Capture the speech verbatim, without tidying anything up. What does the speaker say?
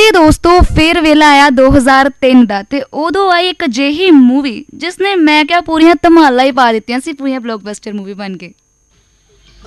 ਤੇ ਦੋਸਤੋ ਫਿਰ ਵੇਲਾ ਆਇਆ ਦੋ ਹਜ਼ਾਰ ਤਿੰਨ ਦਾ ਤੇ ਉਦੋਂ ਆਈ ਇੱਕ ਅਜਿਹੀ ਮੂਵੀ ਜਿਸ ਨੇ ਮੈਂ ਕਿਹਾ ਪੂਰੀਆਂ ਧਮਾਲਾਂ ਹੀ ਪਾ ਦਿੱਤੀਆਂ ਸੀ, ਪੂਰੀਆਂ ਬਲੌਕਬਸਟਰ ਮੂਵੀ ਬਣ ਕੇ।